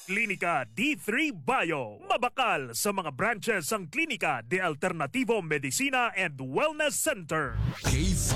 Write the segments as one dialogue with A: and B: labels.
A: Klinika D3 Bio. Mabakal sa mga branches ang Klinika de Alternativo Medicina and Wellness Center.
B: K5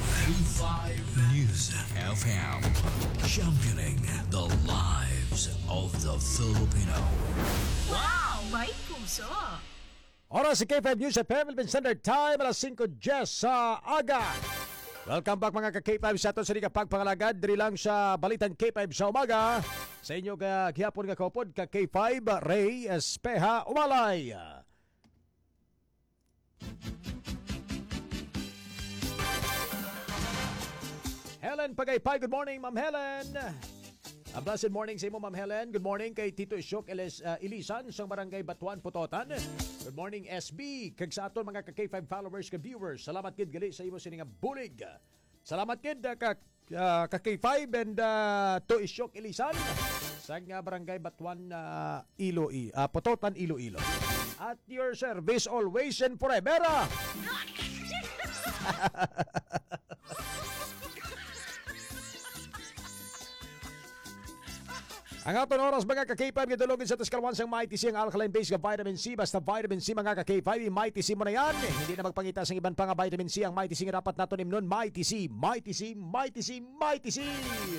B: News FM. Championing the lives of the Filipino.
C: Wow! May puso!
D: Oras sa K5 News at Philippine Standard Time, alas 5:10 sa aga. Welcome back mga ka-K5 sa aton sa pagpangalagad. Diri lang sa Balitan K5 sa umaga. Sa inyo gihapon nga kaupod ka-K5, Ray Espeja Umalay. Helen Pagaypay, good morning Ma'am Helen. A blessed morning sa imo, Ma'am Helen. Good morning kay Tito Isyok Ilisan sa Barangay Batuan, Putotan. Good morning, SB. Kag sa aton mga ka-K5 followers, ka-viewers. Salamat kid gali sa imo sininga bulig. Salamat kid ka-K5 and to Isyok Ilisan sa Barangay Batuan, Putotan, Iloilo. At your service always and forever. Ang aton oras mga ka-K5 gadulogin sa Taskalwan sang Mighty C ang alkaline base ng vitamin C. Basta vitamin C mga ka-K5, Mighty C mo na yan. Hindi na magpangita sa iban pa nga vitamin C. Ang Mighty C nga dapat nato nimnon, Mighty C, Mighty C, Mighty C, Mighty C.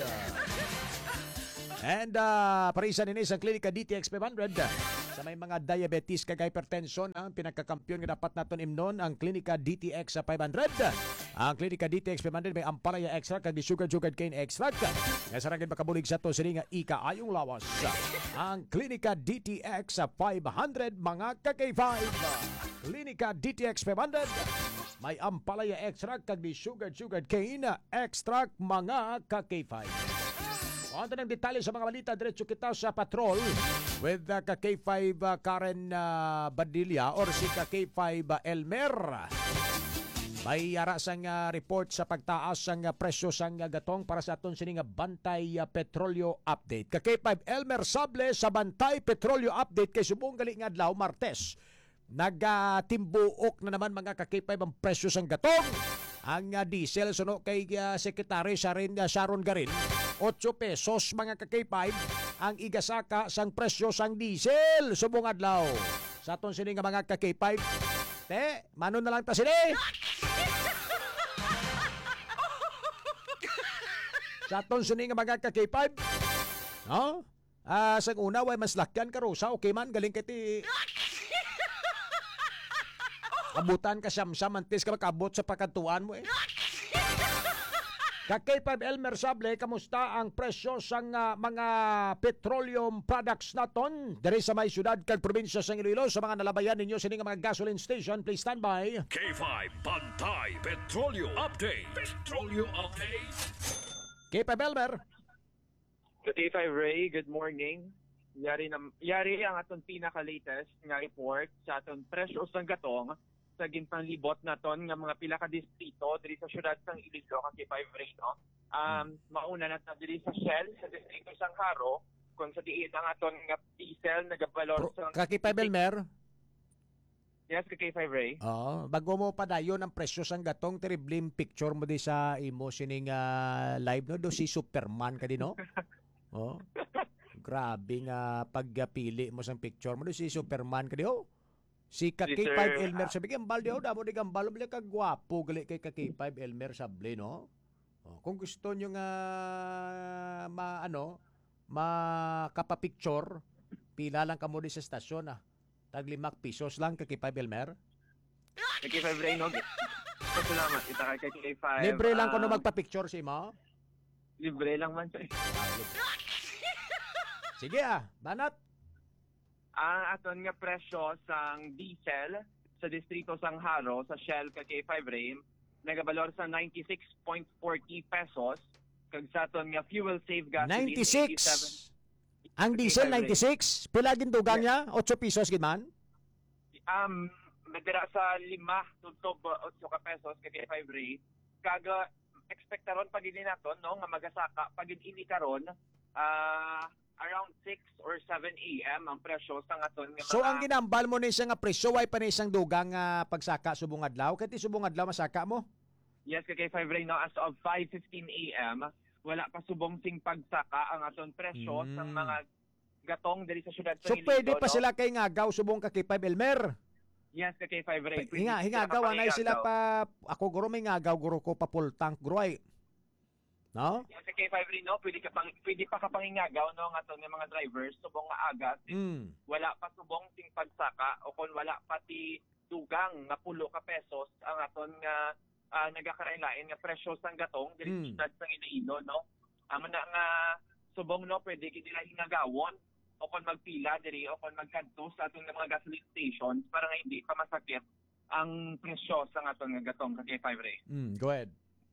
D: And parisan ini sa Klinika DTX 500 sa may mga diabetes kag hypertension. Ang pinagkakampiyon nga dapat naton imnon ang Klinika DTX 500. Ang Klinika DTX 500 may ampalaya extract kag sugar cane extract. Nga sarangin makabulig sa to sini nga ika-ayong lawas. Ang Klinika DTX 500 mga ka-K5. Klinika DTX 500 may ampalaya extract kag sugar cane extract mga ka-K5. Konto ng detalye sa mga balita, diretso kita sa patrol with ka-K5 Karen Badilla or si ka-K5 Elmer. May ara sang report sa pagtaas sang presyo sang gatong para sa aton sining Bantay Petrolyo Update. Ka-K5 Elmer Sable sa Bantay Petrolyo Update kay subong gali nga adlaw Martes. Nagatimbuok na naman mga ka-K5 ang presyo sang gatong. Ang diesel suno kay Secretary Sharon Garin 8 pesos mga ka-K5 ang igasaka sang presyo sang diesel subong adlaw. Sa aton sining mga ka-K5 te, mano na lang ta sini. Sa aton sining mga ka-K5 no? Sang una way mas lakyan karusa okay man galing kiti abutan ka siyam-siyam antes ka makabot sa pagkantuan mo Ka-K5 Elmer Sable, kamusta ang presyo sang mga petroleum products naton diri sa may syudad kag probinsya sang Iloilo? Sa mga nalabayan ninyo sining mga gasoline station, please stand by.
B: K5 Bantay Petrolyo Update. Petrolyo Update.
D: K5 Elmer.
E: K5 Ray, good morning. Yari ang aton pinaka-latest nga report sa aton presyo sang gatong sa ginpanglibot naton nga mga pila ka distrito diri sa syudad sang Iloilo kag K5 Ray, no. Mauna na ta diri sa Shell sa distrito sang Haro kung sa diin ang aton nga diesel nagabalor sa
D: K5 Elmer.
E: Yes, K5 Ray.
D: Bago mo padayon ang presyo sang gatong terribling picture mo di sa imo sining live no do si Superman ka di no. Grabe nga pagpili mo sang picture mo do si Superman ka di ho. Si K5 Elmer sabi gambal di ho damo di gambal bali ka gwapo gali kay K5 Elmer sable no. Kung gusto nyo nga makapapicture pila lang kamo di sa stasyon tag 5 pesos lang kay K5 Elmer.
E: K5 Ray, no? Salamat. Ita kay K5.
D: Libre lang kuno magpa-picture si mo?
E: Libre lang man siya.
D: Sige banat.
E: Ang aton nga presyo sang diesel sa distrito sang Haro sa Shell kag K5 Ray nagabalor sa 96.40 pesos kag sa aton nga fuel save gasoline
D: 96. Ang diesel 96, pila gin dugang niya? 8 pesos gid man?
E: Medira sa 5 tutob 8 ka pesos kay 5 Ray. Kaga expectaron pag ini naton no nga magasaka pag ini karon around 6 or 7 AM ang presyo sa aton nga mga...
D: So ang ginambal mo ni nga presyo way pa ni isang dugang pagsaka subong adlaw kay subong adlaw masaka mo?
E: Yes, kay 5 Ray no as of 5:15 AM wala pa subong sing pagsaka ang aton presyo sa mga gatong diri sa syudad sa
D: So
E: Iloilo,
D: pwede pa
E: no?
D: sila kay ngagaw subong ka kay 5 Elmer.
E: Yes, ka K5 Ray.
D: Hingagaw anay sila pa ako guro may ngagaw guro ko pa full tank guro ay. No?
E: Yes, sa K5 Ray, no, pwede pa ka pangingagaw, no, nga ng mga drivers subong nga agas. Wala pa subong ting pagsaka o kung wala pati dugang nga 10 ka pesos ang aton nga nagakarailain nga presyo sang gatong diri sa syudad sa Iloilo, no. Amo na nga subong, no, pwede gid nila hingagawon o kung magpila diri o kung magkadto sa aton nga mga gasoline stations para nga hindi pa masakit ang presyo sa aton nga gatong ka K5 Ray.
D: Go ahead.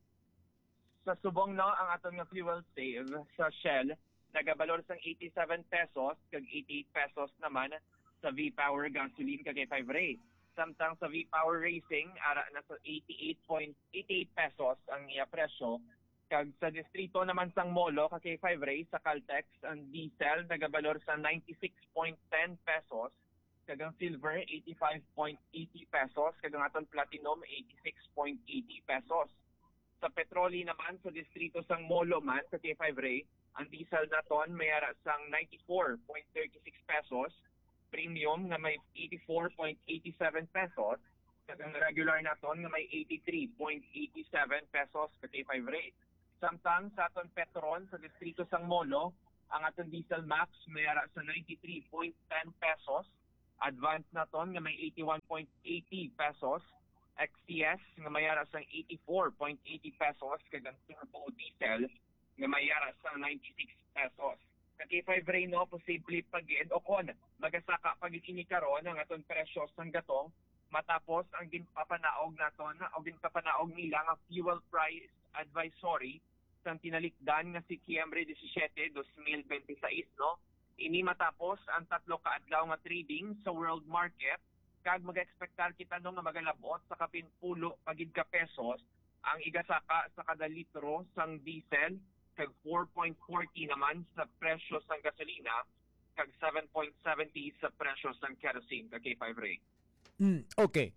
E: Sa subong, no, ang aton nga fuel save sa Shell nagabalor sang 87 pesos kag 88 pesos naman sa V-Power gasoline kag K5 Ray. Samtang sa V-Power Racing ara na sa 88.88 pesos ang iya presyo. Kag sa distrito naman sang Molo kag K5 Ray sa Caltex ang diesel nagabalor sa 96.10 pesos kag ang silver 85.80 pesos kag ang aton platinum 86.80 pesos. Sa petroli naman sa distrito sang Molo man sa K5 Ray, ang diesel naton may ara sang 94.36 pesos, premium nga may 84.87 pesos, kag ang regular naton nga may 83.87 pesos sa K5 Ray. Samtang sa aton petron sa distrito sang Molo, ang aton diesel max may ara sa 93.10 pesos, advance naton nga may 81.80 pesos, XCS nga mayara sang 84.80 pesos kag ang turbo diesel nga mayara sang 96 pesos. Sa K5 Ray, no, posible pagid o kon magasaka pagid ini karon ang aton presyo sang gatong matapos ang ginpapanaog naton o ginpapanaog nila nga fuel price advisory sang tinalikdan nga si Siyembre 17, 2026, no. Ini matapos ang 3 ka adlaw nga trading sa world market kag mag-expectar kita no nga magalabot sa kapinpulo pagid ka pesos ang igasaka sa kada litro sang diesel kag 4.40 naman sa presyo sang gasolina kag 7.70 sa presyo sang kerosene kag K5 Ray.
D: Okay.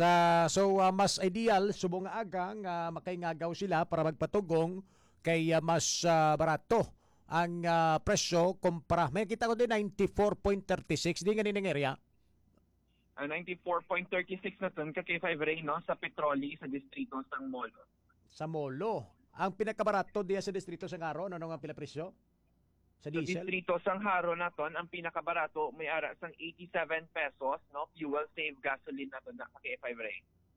D: Mas ideal subong nga aga nga makaingagaw sila para magpatugong kay mas barato ang presyo kumpara. May kita ko din 94.36 di nga ning area.
E: 94.36 na ton ka K5 Ray, no, sa petroli sa distrito sang Molo.
D: Sa Molo. Ang pinakabarato diya sa distrito sang Haro, ano nga pila presyo? Sa
E: Sa
D: diesel?
E: distrito sang Haro naton ang pinakabarato may ara sang 87 pesos, no, fuel save gasoline naton na ka K5 Ray.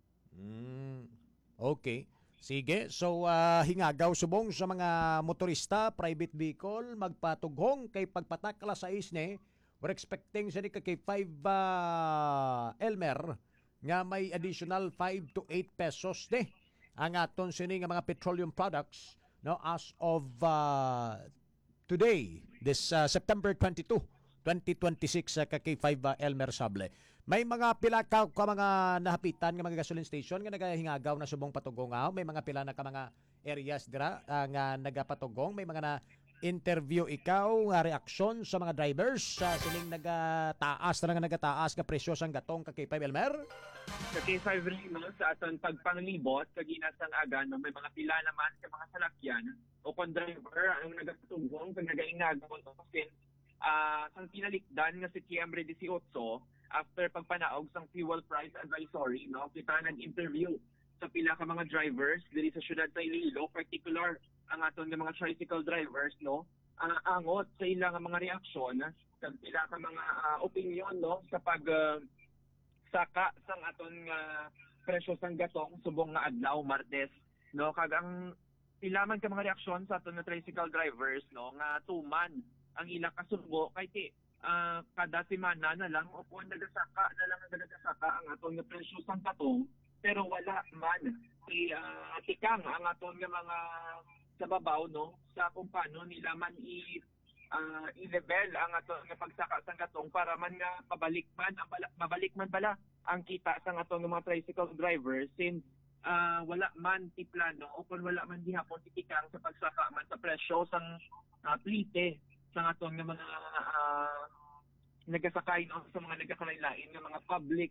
D: Okay. Sige. So hingagaw subong sa mga motorista, private vehicle magpatughong kay pagpatak alas 6 ni. We're expecting sa ka kay 5 Elmer nga may additional 5 to 8 pesos ni ang aton sini nga mga petroleum products, no, as of today, this September 22, 2026 sa kay 5 Elmer Sable. May mga pila ka mga nahapitan nga mga gasoline station nga nagahingagaw na subong patugong. May mga pila na ka mga areas dira nga nagapatugong. May mga na interview ikaw nga reaksyon sa mga drivers sa sining nagataas ka presyo sang gatong kay 5 Elmer.
E: Sa K5 Ray, no, sa aton pagpanglibot kag ginasang aga, no, may mga pila naman sa mga salakyan o kon driver ang nagatugong kag nagaingagaw no, kasi sang pinalikdan nga si Siyembre 18 after pagpanaog sang fuel price advisory, no, kita nag-interview sa pila ka mga drivers diri sa syudad sa Iloilo, particular ang aton nga mga tricycle drivers, no, ang angot sa ilang mga reaksyon kag pila ka mga opinion, no, sa pag saka sang aton nga presyo sang gatong subong nga adlaw Martes, no, kag ang pila man ka mga reaksyon sa aton nga tricycle drivers, no, nga tuman ang ilang kasubo kay kada semana na lang o kung nagasaka ang aton nga presyo sang gatong pero wala man tikang ang aton nga mga sa babaw, no, sa kung paano nila man i-level ang aton nga pagsaka sang gatong para man nga mabalik man bala ang kita sang aton nga mga tricycle drivers since wala man ti plano o kung wala man gihapon titikang sa pagsaka man sa presyo sang plite sang aton nga mga nagasakay, no, sa mga nagakalain-lain nga mga public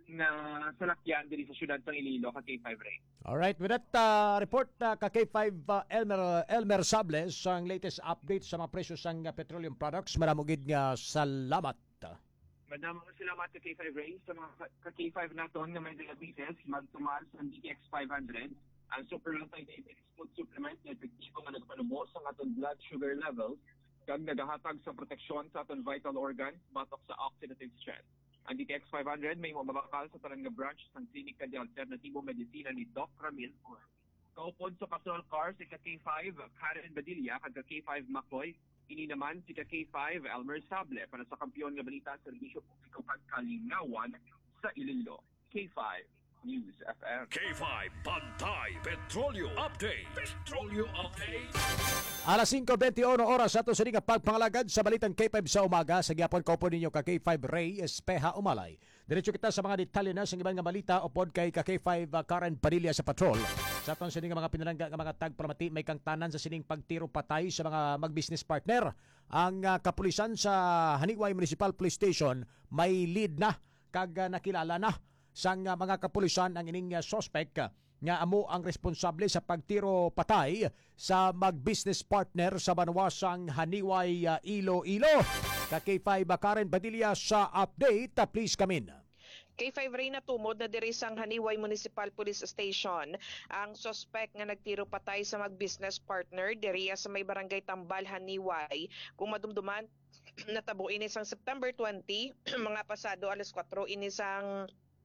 E: na salakyan diri sa syudad ng Iloilo kag K5 Ray.
D: Alright, with that report ka K5 Elmer Sables ang latest update sa mga presyo sang petroleum products. Maramugid nga salamat.
E: Madamang salamat kay K5 Ray sa mga ka-K5 naton nga may diabetes magtumal sa DTX 500. Ang super anti-diabetes food supplement na epektibo nga nagpanubo sa aton blood sugar levels kag nagahatag sa proteksyon sa aton vital organs batok sa oxidative stress. Ang DTX 500 may mabakal sa tarang nga branch ng Klinika de Alternativo Medicina ni Doc Ramil Or. Kaupod sa pastoral car si K5 Karen Badilla kag K5 McCoy. Ini naman si K5 Elmer Sable para sa kampiyon nga balita sa serbisyo publiko kag kalingawan sa Iloilo. K5 News FM.
B: K5 Bantay Petrolyo Update. Petrolyo Update.
D: Alas 5:21 oras ato sa nga pagpangalagad sa balitang K5 sa umaga sa gyapon kaupo ninyo ka K5 Ray Espeha Umalay. Diretso kita sa mga detalye na sa ibang nga balita upod kay ka K5 Karen Padilla sa patrol. Sa aton sining mga pinarangga nga mga tagpramati may kang tanan sa sining pagtiro patay sa mga mag-business partner. Ang kapulisan sa Haniway Municipal Police Station may lead na kag nakilala na sang mga kapulisan ang ining suspect nga amo ang responsable sa pagtiro patay sa mag-business partner sa banwasang Haniway Iloilo. Ka K5 Karen Padilla sa update, please come in.
F: K5 Ray na tumod na diri sang Haniway Municipal Police Station ang suspect nga nagtiro patay sa mag-business partner diri sa may barangay Tambal, Haniway. Kung madumduman natabo ini sang September 20 mga pasado alas 4 ini sang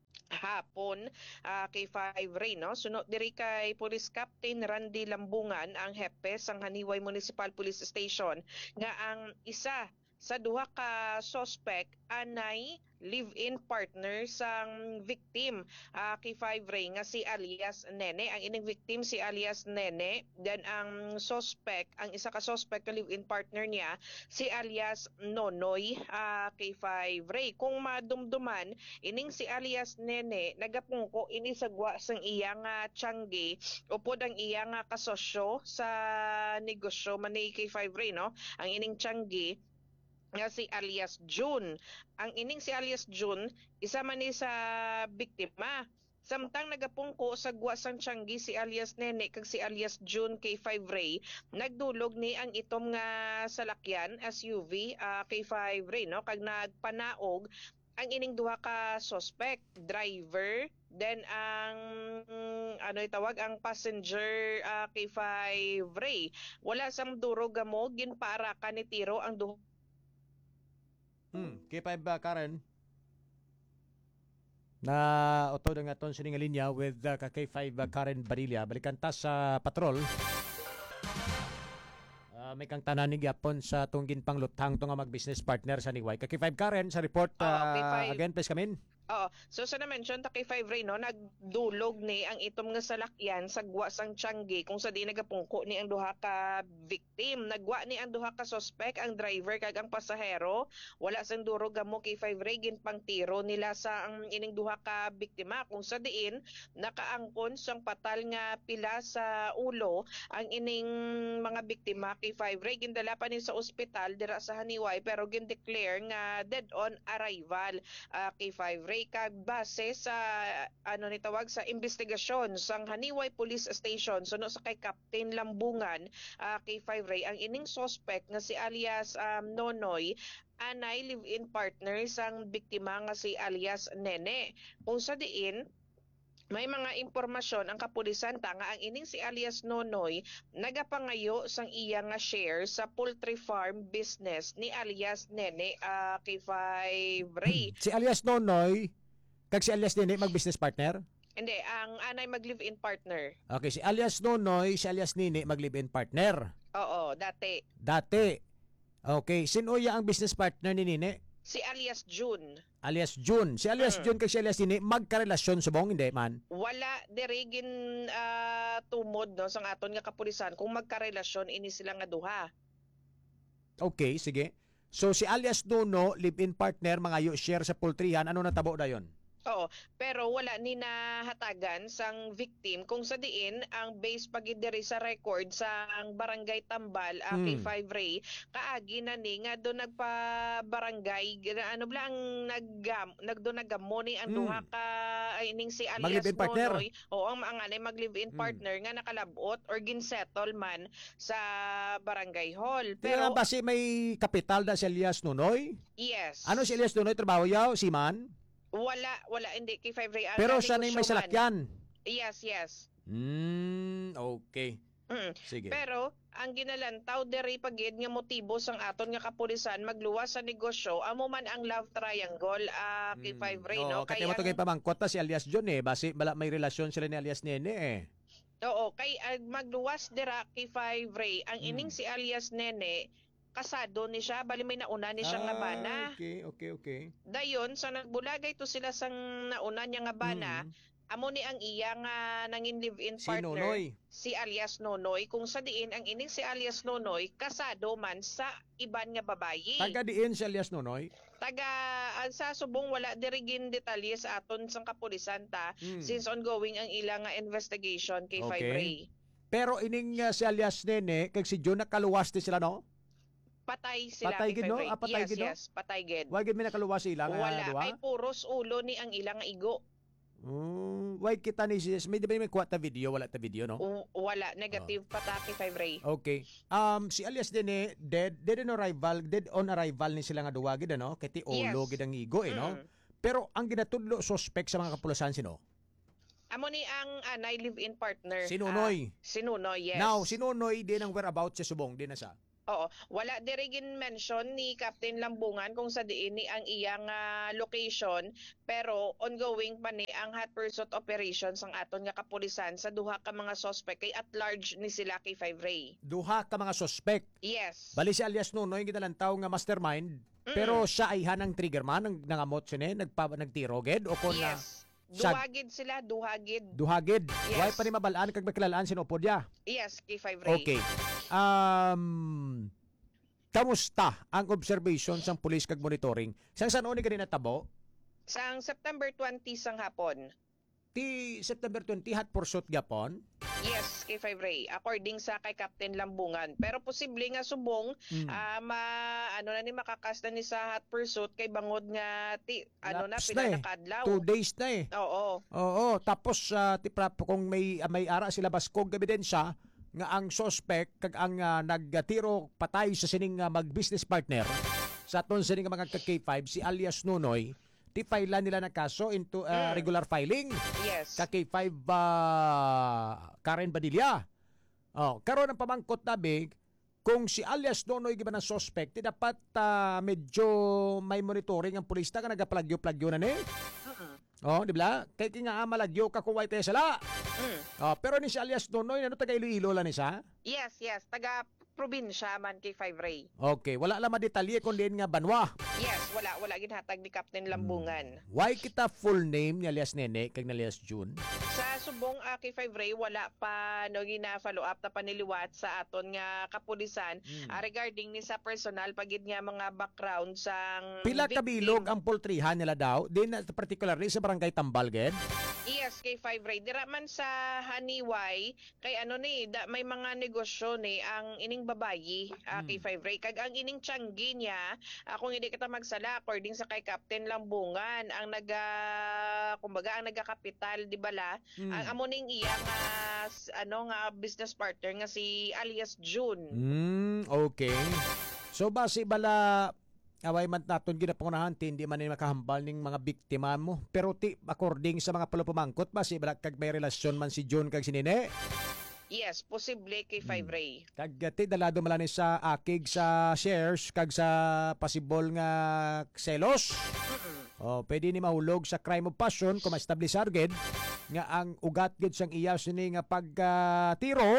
F: hapon K5 Ray no sunod diri kay Police Captain Randy Lambungan ang hepe sang Haniway Municipal Police Station nga ang isa sa duha ka suspect anay live-in partner sang victim K5 Ray nga si alias Nene. Ang ining victim si alias Nene, then ang suspect, ang isa ka suspect na live-in partner niya si alias Nonoy K5 Ray. Kung madumduman ining si alias Nene nagapungko ini sa gwa sang iyang tiyanggi upod ang iyang kasosyo sa negosyo man ni K5 Ray no. Ang ining tiyanggi nga si alias June. Ang ining si alias June, isa man ni sa biktima. Samtang nagapungko sa guwasang tiyanggi si alias Nene kag si alias June K5 Ray, nagdulog ni ang itom nga salakyan SUV K5 Ray no kag nagpanaog ang ining duha ka suspect, driver, then ang itawag ang passenger K5 Ray. Wala sam durog mo ginpara ka ni tiro ang duha
D: K5 Karen na utod ang aton sining linya with ka K5 Karen Badilla. Balikan ta sa patrol. May kang tanan ni gyapon sa tunggin pangluthang to nga mag-business partner sa Haniway. Ka K5 Karen sa report again please come in.
F: Oo. So sa na-mention ta kay 5 Ray no, nagdulog ni ang itom nga salakyan sa gwa sang tiyanggi kung sa di nagapungko ni ang duha ka victim. Nagwa ni ang duha ka suspect, ang driver kag ang pasahero. Wala sang durog mo kay 5 Ray ginpang tiro nila sa ang ining duha ka biktima kung sa diin nakaangkon sang patal nga pila sa ulo ang ining mga biktima kay 5 Ray gindala pa ni sa ospital dira sa Haniway pero gindeclare nga dead on arrival kay 5 Ray kag base sa nitawag sa investigasyon sang Haniway Police Station suno sa kay Captain Lambungan K5 Ray ang ining suspect nga si alias Nonoy anay live-in partner sang biktima nga si alias Nene. Kung sa diin may mga impormasyon ang kapulisan nga ang ining si alias Nonoy nagapangayo sang iya nga share sa poultry farm business ni alias Nene K5 Ray.
D: Si alias Nonoy kag si alias Nene mag-business partner?
F: Hindi, ang anay mag-live-in partner.
D: Okay, si alias Nonoy, si alias Nene mag-live-in partner.
F: Oo, dati.
D: Dati. Okay, sino ya ang business partner ni Nene?
F: Si alias June.
D: Alias June. Si alias June kag si alias Nene magkarelasyon subong hindi man?
F: Wala diri gin tumod no sang aton nga kapulisan kung magkarelasyon ini sila nga duha.
D: Okay, sige. So si alias Nono, live-in partner, mga share sa poultryhan, ano natabo dayon?
F: Oo, pero wala ni nahatagan sang victim kung sa diin ang base pagidiri sa record sa ang barangay Tambal K5 Ray kaagi na ni nga do nagpa-barangay ano bla ang nagdo nagamoni ang duha ka ining si alias
D: Mag-live-in partner.
F: Nonoy o ang anganay mag-live-in partner nga nakalabot or ginsettle man sa barangay hall.
D: Pero
F: Pero
D: basi may kapital na si Elias Nonoy.
F: yes.
D: Ano si Elias Nonoy trabaho yaw? Si man?
F: Wala hindi K5 Ray. Ang
D: Pero siya na yung may
F: negosyo man.
D: salakyan.
F: Yes.
D: Okay.
F: Mm.
D: Sige.
F: Pero ang ginalantaw diri pagid nga motibo sang aton nga kapulisan magluwas sa negosyo amo man ang love triangle K5 Ray no
D: kaya mo to kay pamangkot ta si Alias John basi may relasyon sila ni Alias Nene
F: Oo, kay magluwas dira K5 Ray ang ining si alias Nene kasado ni siya bali may nauna ni siya nga bana.
D: Okay.
F: Dayon sa nagbulagay to sila sang nauna niya nga bana. Amo ni ang iya nga nangin live-in
D: Si
F: partner
D: Nonoy.
F: si alias Nonoy kung sa diin ang ining si alias Nonoy kasado man sa iban nga babayi.
D: Taga diin si Alias Nonoy.
F: Sa subong wala dirigin detalye sa aton sang kapulisan ta since ongoing ang ilang nga investigation kay
D: Okay.
F: Ray.
D: Pero ining si Alias Nene kag si John nakaluwas ti sila no?
F: Patay sila
D: Patay
F: kay
D: gid, no?
F: Ray.
D: Patay gid, no?
F: Yes, patay gid.
D: Why gid may nakaluwas sila nga
F: Wala
D: duha?
F: kay puros ulo ni ang ilang nga igo.
D: Why kita ni sis? May di ba may kuha ta video? Wala ta video no?
F: Wala negative patake kay Ray.
D: Okay. Si Alias Nene dead on arrival ni sila nga duwa gid no? Kay ti ulo
F: Yes.
D: gid ang igo no? Pero ang ginatudlo suspect sa mga kapulisan sino?
F: Amo ni ang anay live-in partner.
D: Si Nonoy.
F: Si Nonoy, yes.
D: Now, si Nonoy din ang whereabouts sa subong din na sa.
F: Oo, wala dirigin mention ni Captain Lambungan kung sa diin ni ang iyang location pero ongoing pa ni ang hot pursuit operations ang aton nga kapulisan sa duha ka mga suspect kay at large ni sila kay 5 Ray.
D: Duha ka mga suspect.
F: Yes.
D: Bali si Alias Nonoy ginalantaw nga mastermind pero siya ay hanang triggerman ang nangamot siya nagtiro ged o kon na
F: Yes. Duhagid sila, duhagid.
D: duhagid.
F: Yes.
D: Why pa ni mabalaan kag makilalaan sinupod ya?
F: Yes, kay 5 Ray.
D: Okay. Kamusta ang observation sang police kag monitoring? Sang saan ni kanina tabo?
F: Sang September 20 sang hapon.
D: Ti September 20 hot pursuit gapon.
F: Yes, kay 5 Ray. According sa kay Captain Lambungan. Pero posible nga subong makakas na ni sa hot pursuit kay bangod nga
D: Laps
F: pila
D: na
F: na kadlaw.
D: 2 days na
F: Oo.
D: Oo, tapos kung may ara sila baskog ebidensya nga ang suspect kag ang nagtiro patay sa sining mag-business partner sa aton sining mga K5 si Alias Nonoy ti file nila na kaso into regular filing
F: Yes.
D: ka K5 Karen Badilla. Karon ang pamangkot na big kung si Alias Nonoy giba na suspect ti dapat medyo may monitoring ang pulis nga nagaplagyo-plagyo na ni. Di ba? Kay nga malagyo ka kung white sala. Pero ni si Alias Nonoy ano taga Iloilo la ni sa?
F: Yes. Taga probinsya man kay 5 Ray.
D: Okay, wala lang madetalye kundi nga banwa.
F: Yes, wala ginhatag ni Captain Lambungan.
D: Why kita full name ni Alias Nene kag ni Alias June?
F: Sa subong kay 5 Ray wala pa gina-follow up ta paniliwat sa aton nga kapulisan regarding ni sa personal pagid nga mga background sang
D: Pila ka
F: victim.
D: bilog ang poultryhan nila daw, din particularly sa barangay Tambal ged.
F: Yes, kay 5 Ray. Dira man sa Haniway, kay may mga negosyo ni ang ining babayi kay 5 Ray. Kag ang ining tiyanggi niya, kung hindi kita magsala, according sa kay Captain Lambungan, ang ang nagakapital, di bala, ang amo ning iyang nga business partner nga si alias June.
D: Okay. So base bala away man naton ginapangunahan hindi man ni makahambal ning mga biktima mo. Pero according sa mga palupamangkot base bala kag may relasyon man si John kag si Nene.
F: Yes, posible kay 5 Ray.
D: Kag dalado man ni sa akig sa shares kag sa possible nga selos. Pwede ni mahulog sa crime of passion kung ma-establish gid nga ang ugat gid sang iya sini nga pagtiro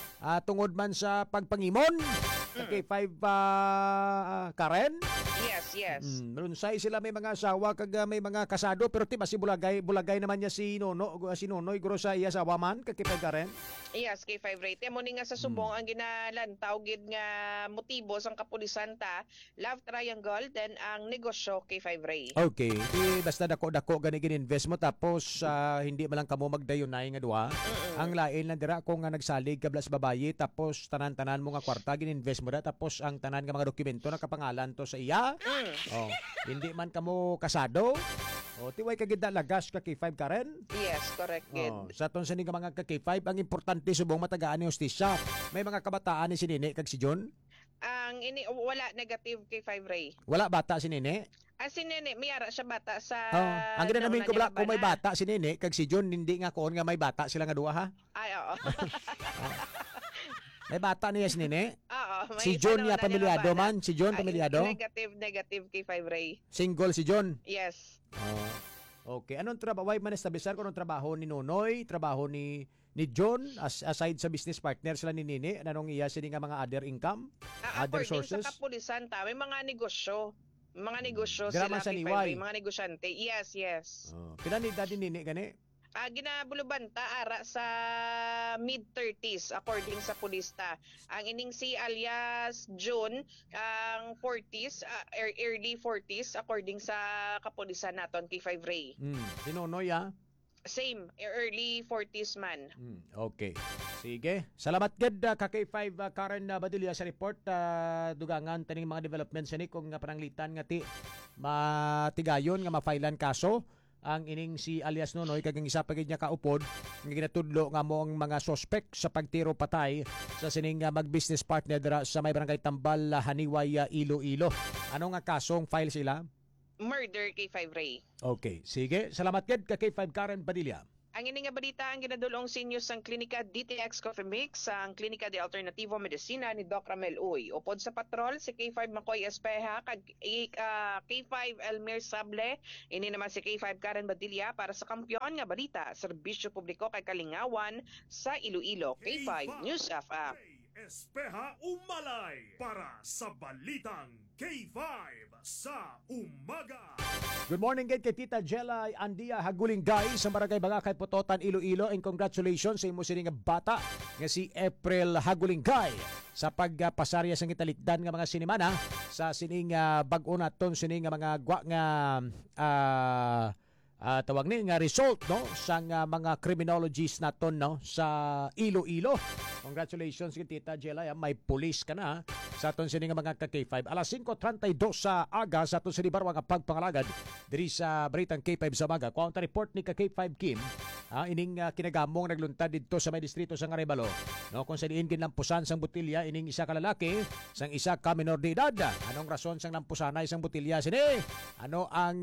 D: tungod man sa pagpangimon kay 5 Karen.
F: yes.
D: Runsay sila may mga asawa kag may mga kasado pero ti basi bulagay naman niya si Nonoy guro sa iya asawa man kakipay ka rin.
F: Yes, K5 Ray. Mo ni nga sa subong ang ginalantaw gid nga motibo sang kapulisan ta, love triangle then ang negosyo K5 Ray.
D: Okay. Basta dako-dako gani gin-invest mo tapos hindi man lang kamo magdayunay nga duha. Ang lain lang dira kung nga nagsalig kablas babayi tapos tanan-tanan mo nga kwarta gin-invest mo da tapos ang tanan nga mga dokumento nakapangalan to sa iya. Oh, hindi man kamo kasado. O, tiway kagid na lagas ka K5 ka rin.
F: Yes, correct gid.
D: Sa ton sa nga mga ka K5, ang importante subong matagaan ni hustisya. May mga kabataan ni si Nene kag si John?
F: Ang wala negative K5 Ray.
D: Wala bata si Nene?
F: Si Nene, mayara siya bata sa...
D: Ang ginanamin ko
F: nauna niya
D: kung may
F: labanan.
D: bata si Nene kag si John, hindi nga koon nga may bata sila nga duha ha?
F: Ay, oo.
D: May bata niya si Nene?
F: Oo. may
D: Si
F: isa
D: John
F: nauna
D: niya
F: niya
D: pamilyado
F: labanan.
D: man? Si John
F: Ay,
D: pamilyado?
F: Negative K5 Ray.
D: Single si John?
F: Yes.
D: Okay. Anong trabaho? Why man establisar kung anong trabaho ni Nonoy? Trabaho ni John? Aside sa business partner sila ni Nene? Anong iya sila nga mga other income? Other
F: According
D: sources?
F: sa kapulisan ta, may mga negosyo. Mga negosyo
D: Graman
F: sila
D: sa
F: K5
D: liway.
F: Ray, mga negosyante. Yes.
D: Pila ni daddy Nene gani?
F: Ginabuluban ta ara sa mid-30s according sa pulista. Ang ining si alias June ang 40s, early 40s according sa kapulisan naton K5 Ray.
D: Si Nonoy
F: Same, early 40s man.
D: Okay. Sige. Salamat gid ka K5 Karen Badilla sa report. Dugangan taning mga developments ni kung nga pananglitan nga ti matigayon nga mafailan kaso ang ining si alias Nonoy kag ang isa pa gid niya kaupod nga ginatudlo nga mo ang mga suspect sa pagtiro patay sa sining mag-business partner dira sa may barangay Tambal, Haniway, Iloilo. Ano nga kasong file sila?
F: Murder K5 Ray.
D: Okay. Sige. Salamat gid ka K5 Karen Badilla.
F: Ang ini nga balita ang ginadulong sinyo sang Klinika DTX Coffee Mix sa Klinika de Alternativo Medicina ni Doc Ramel Uy. Upod sa patrol si K5 Makoy Espeja kag K5 Elmer Sable, ini naman si K5 Karen Badilla para sa kampiyon nga balita, serbisyo publiko kay Kalingawan sa Iloilo. K5 News FM.
A: Espeha Umalay para sa Balitang K5 sa umaga.
D: Good morning kay Tita Jella Andia Haguling Guy sa Barangay Bangakay Pototan, Iloilo, and congratulations sa imo sining bata nga si April Haguling Guy sa pagpasarya sa italikdan nga mga sinimana sa sining bag-o naton sining mga gwa nga tawag ni nga result no sa mga criminologists naton no sa Iloilo. Congratulations kay Tita Jella, may police ka na sa aton sini nga mga K5. Alas 5:32 sa aga sa aton sini barwa nga pagpangalagad diri sa Balitang K5 sa Maga. Counter report ni K5 Kim. Ining kinagamong nagluntad dito sa may distrito sa Arevalo. No, kung sa diin ginlampusan sang botilya ining isa ka lalaki sang isa ka menor de edad. Anong rason sang lampusanay sang botilya sini? Ano ang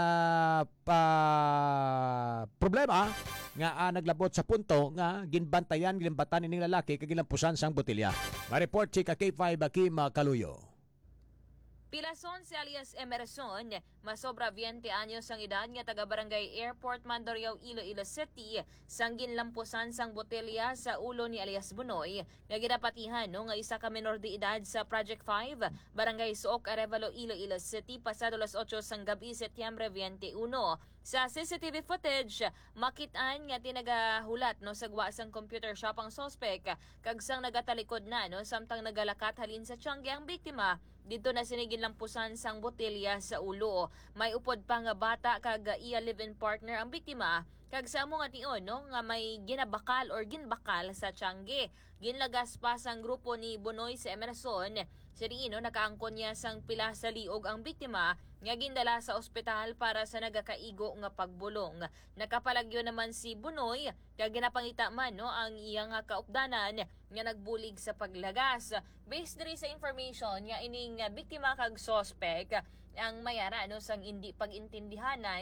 D: problema nga naglabot sa punto nga ginbantayan ginbatan ining lalaki kag gilampusan sang botilya. Ma-report si K5 Kim Kaluyo.
C: Pilason si alias Emerson, masobra 20 anyos ang edad nga taga-barangay Airport Mandurriao, Iloilo City, sang ginlampusan sang botelya sa ulo ni alias Bunoy, nga ginapatihan no, nga isa ka menor de edad sa Project 5, barangay Suok, Arevalo, Iloilo City, pasado las 8 sang gabi, Setyembre 21. Sa CCTV footage, makitaan nga tinagahulat no sa gwa sang computer shop ang suspect kag sang nagatalikod na no samtang nagalakat halin sa tiyangge ang biktima. Dito na sinigin lampusan sang botelya sa ulo. May upod pa nga bata kag iya live-in partner ang biktima. Kag sa amo nga tion no nga may ginabakal or ginbakal sa tiyangge. Ginlagas pa sang grupo ni Bunoy sa Emerson. Sirino nakaangkon niya sang pila sa liog ang biktima nga gindala sa ospital para sa nagakaigo nga pagbulong. Nakapalagyo naman si Bunoy kag ginapangita man no ang iyang kaupdanan nga nagbulig sa paglagas. Based diri sa information nga ining biktima kag suspect ang mayara no sang hindi pagintindihanay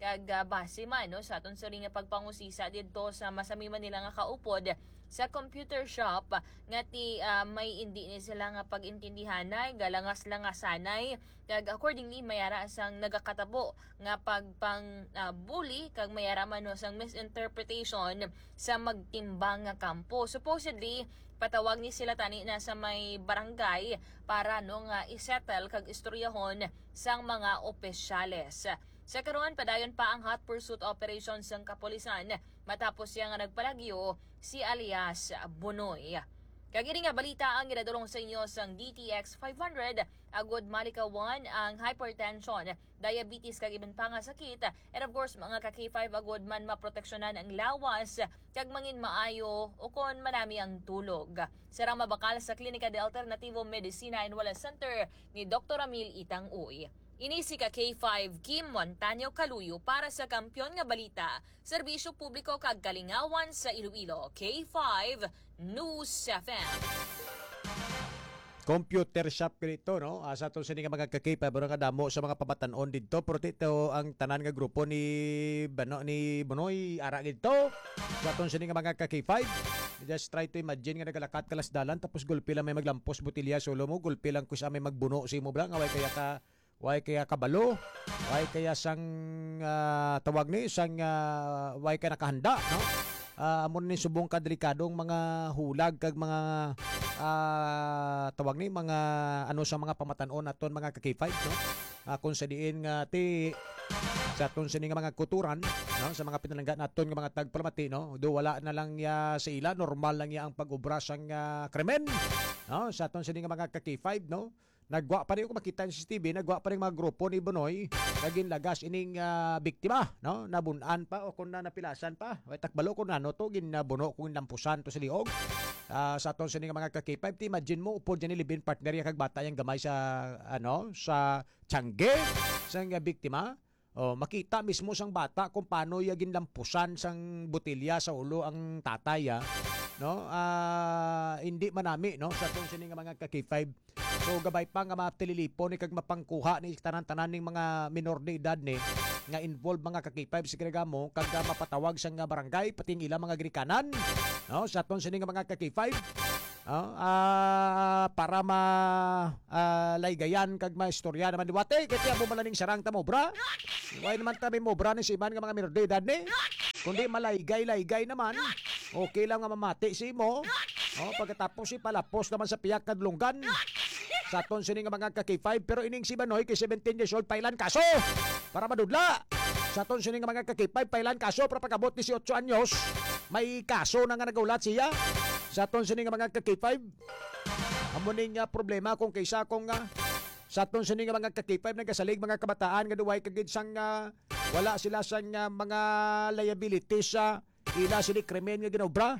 C: kag base man no sa aton sari nga pagpangusisa didto sa masami man nila nga kaupod sa computer shop nga may hindi ni sila nga pagintindihanay galangas-langasanay kag accordingly mayara sang nagakatabo nga pagpang bully kag mayara man no sang misinterpretation sa magtimbang nga kampo. Supposedly patawag ni sila tani na sa may barangay para no nga isettle kag istoryahon sang mga opisyales. Sa karon padayon pa ang hot pursuit operation sang kapulisan matapos siya nga nagpalagyo si alias Bunoy. Kagiri nga balita ang ginadulong sa inyo sang DTX 500 agud malikawan ang hypertension, diabetes kag iban pa nga sakit and of course mga ka K5 agud man maproteksyonan ang lawas kag mangin maayo o kon manami ang tulog. Sarang mabakal sa Klinika de Alternativo Medicina and Wellness Center ni Dr. Ramil Itang Uy. Ini si ka K5 Kim Montaño Caluyo para sa Kampiyon nga Balita, Serbisyo Publiko kag Kalingawan sa Iloilo, K5 News FM.
D: Computer shop dito, no? Sa itong sini nga mga kakipay, pero kadamo sa mga pabatanon dito. Pero dito ang tanan nga grupo ni Bonoy Ara dito. Sa itong sini nga mga kakipay. Just try to imagine nga nagalakat kalas dalan, tapos gulpi lang may maglampos butilya solo mo, gulpi lang ko sa may magbuno si mo blang, way kaya kabalo, way kaya sang tawag ni sang way kaya nakahanda, no? Amon ni subong kadelikadong mga hulag kag mga tawag ni mga ano sa mga pamatanon aton mga ka-K5, no? Kung sa diin nga sa aton sini nga mga kuturan, no, sa mga pinalanggan naton nga mga tagpalamati, no, do wala na lang ya sa ila, normal lang ya ang pag-obra sang krimen, no, sa aton sini nga mga ka-K5, no. Nagwa pa rin ko makita sa CCTV, nagwa pa rin mga grupo ni Bonoy, naging lagas ining biktima, no? Nabunan pa o kung napilasan pa. O takbalo kung ano to, ginabuno kung lampusan to sa liog. Sa aton sa mga ka-K5, imagine mo, upo dyan nilibin partner yung kagbata yung gamay sa, sa tiyangge, sa biktima. O, makita mismo sang bata kung paano yung ginlampusan sang butilya sa ulo ang tatay, no? Hindi manami, no? Sa aton sa mga ka-K5. So gabay pa nga matililipon ni kag mapangkuha ni tanan-tanan ning mga minor de edad ni nga involved mga ka-K5 sa kinagamo kag mapatawag sa nga barangay pati ang ilang mga grikanan, no, sa aton sining mga ka-K5, para laygayan kag maistorya naman diwate kaya mo malaning sarang ta mo bra. Way naman tabi mo bra ni si man nga mga minor de edad ni. Kundi malaygay naman, okay lang nga mamati si mo. Pagkatapos si palapos naman sa piyak kadlunggan. Sa aton sining mga ka-K5, pero ining si Banoy kay 17 years old pailan kaso para madudla. Sa aton sining mga ka-K5 pailan kaso para pagabot 18 anyos may kaso na nga nagaulat siya. Sa aton sining mga ka-K5 amo ning problema kung kaysa kung sa aton sining mga ka-K5 nagasalig mga kabataan nga duway kagid sang wala sila sang mga liabilities sa ila sila krimen nga ginobra.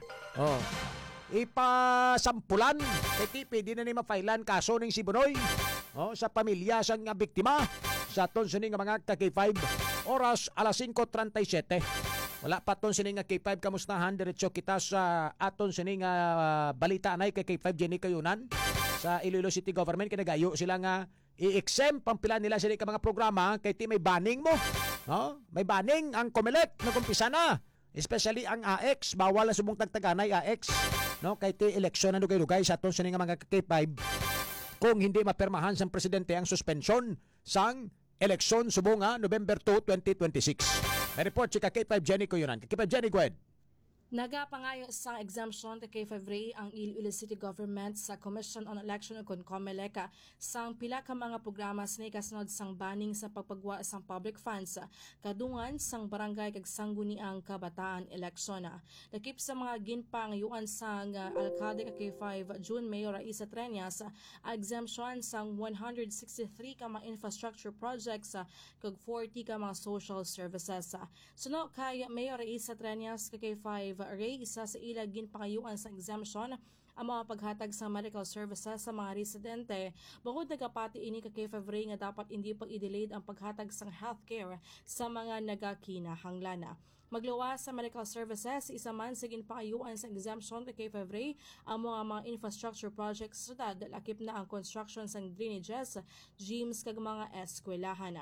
D: Ipasampulan kay pwede na ni mapailan kaso ning si Bonoy sa pamilya sang biktima. Sa aton sining mga ka-K5 oras alas 5:37. Wala pa aton sining K5 kamustahan diretso kita sa aton sining balita anay kay K5 Jenny Kayunan sa Iloilo City Government kinagayo sila nga i-exempt pampila nila sila ka mga programa kay ti may banning mo, may banning ang COMELEC nagumpisa na. Especially ang AX, bawal ang subong tagtaganay AX, no, kay ti eleksyon na dugay-dugay sa aton sining mga K5 kung hindi mapermahan sang presidente ang suspension sang eleksyon subong November 2, 2026. May report si K5 Jenny Kuyunan. K5 Jenny, go ahead.
G: Nagapangayo sa exemption ta K5 Ray ang Iloilo City Government sa Commission on Election ug COMELEC sang pila ka mga programa sa kasunod sang banning sa pagpagwa sang public funds kadungan sang barangay kag sangguniang kabataan eleksyon. Lakip sa mga ginpangayuan sang alkalde ka K5 June Mayor Raisa Treñas exemption sang 163 ka mga infrastructure projects kag 40 ka mga social services. Suno kay Mayor Raisa Treñas ka K5 Ray, isa sa ila ginpangayuan sa exemption ang mga paghatag sa medical services sa mga residente. Bangod nagapati ini ka K5 Ray nga dapat hindi pag i-delayed ang paghatag sa healthcare sa mga nagakinahanglan. Magluwas sa medical services, isa man sa ginpangayuan sa exemption kay K5 Ray ang mga infrastructure projects sa syudad, lakip na ang construction sa drainages, gyms kag mga eskwelahan.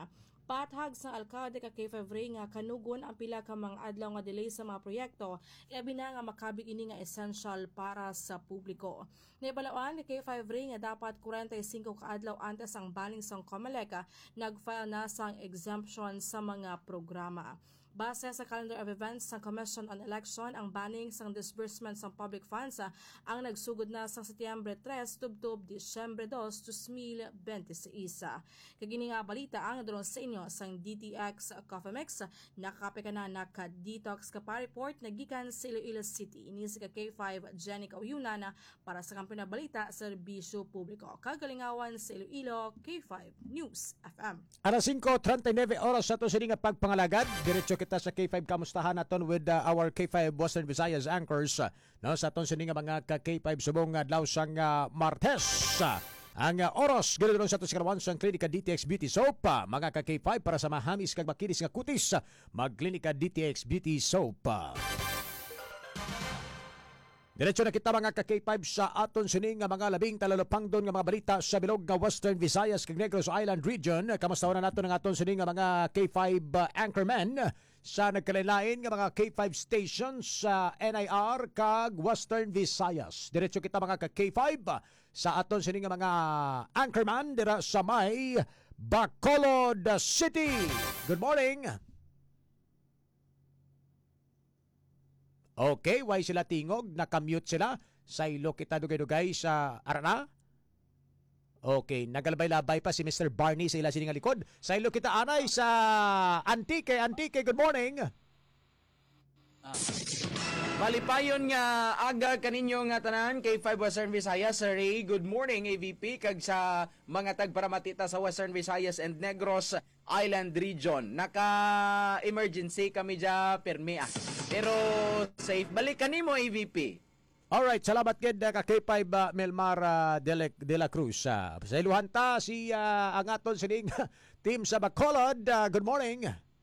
G: Patahag sa alkalde ka K5 Ray nga kanugon ang pila ka mga adlaw nga delay sa mga proyekto, ilabi na nga makabig ini nga essential para sa publiko. Naibalawan ni K5 Ray nga dapat 45 ka adlaw antes ang baling sang COMELEC nag-file na sang exemption sa mga programa. Base sa calendar of events sa Commission on Election, ang banning sang disbursement sang public funds ang nagsugod na sa Setyembre 3 tubtob Disyembre 2, 2026. Kagini nga balita ang nadulong sa inyo sang DTX Coffee Mix. Nakakape ka na naka-detox ka pa report na gikan sa Iloilo City. Inis ka K5 Jenny Kauyunan para sa kampiyon na balita sa serbisyo publiko. Kagalingawan sa Iloilo, K5 News FM.
D: Alas 5:39 oras sa ito sininga pagpangalagad. Diretso kita sa K5 kamustahan naton with our K5 Western Visayas anchors no sa aton sininga mga K5 subong adlaw sang Martes. Ang oras ganoon sa aton sikarawan sang Klinika DTX Beauty Soap mga K5 para sa mahamis kag makinis nga kutis mag-Klinika DTX Beauty Soap. Diretso na kita mga ka-K5 sa aton sining nga mga labing talalupangdon nga mga balita sa bilog nga Western Visayas kag Negros Island Region. Kamusta na nato ng aton sining nga mga K5 anchormen sa nagkalain-lain nga mga K5 stations sa NIR kag Western Visayas. Diretso kita mga ka-K5 sa aton sining nga mga anchorman dira sa may Bacolod City. Good morning. Okay, why sila tingog? Nakamute sila. Sa ilo kita dugay-dugay sa Arana. Okay, nagalabay-labay pa si Mr. Barney sa ila sining likod. Sa ilo kita anay sa Antique. Antique, good morning.
H: Malipayon nga aga kaninyo nga tanan kay 5 Western Visayas. Sir Ray, good morning AVP kag sa mga tagparamatita sa Western Visayas and Negros Island Region. Naka-emergency kami dya permi pero safe. Balik kanimo AVP.
D: Alright, salamat gid ka K5 Melmar de la Cruz. Sa iluhan ta si ang aton sining team sa Bacolod. Good morning.